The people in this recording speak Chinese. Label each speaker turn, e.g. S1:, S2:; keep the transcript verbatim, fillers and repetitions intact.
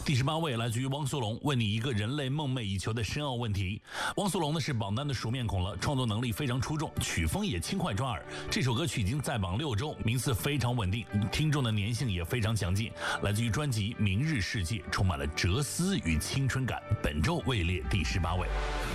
S1: 第十八位来自于汪苏泷，问你一个人类梦寐以求的深奥问题。汪苏泷呢是榜单的熟面孔了，创作能力非常出众，曲风也轻快抓耳。这首歌曲已经在榜六周，名次非常稳定，听众的粘性也非常强劲。来自于专辑《明日世界》，充满了哲思与青春感。本周位列第十八位。